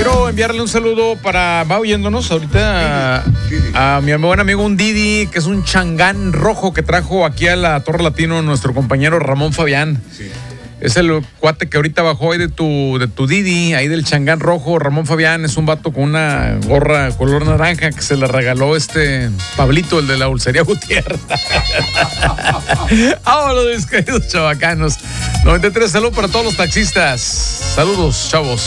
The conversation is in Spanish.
Quiero enviarle un saludo va oyéndonos ahorita a mi buen amigo un Didi, que es un changán rojo que trajo aquí a la Torre Latino nuestro compañero Ramón Fabián. Sí. Es el cuate que ahorita bajó ahí de tu Didi, ahí del changán rojo. Ramón Fabián es un vato con una gorra color naranja que se le regaló Pablito, el de la Dulcería Gutiérrez. Vámonos, mis queridos chavacanos. 93, saludos para todos los taxistas. Saludos, chavos.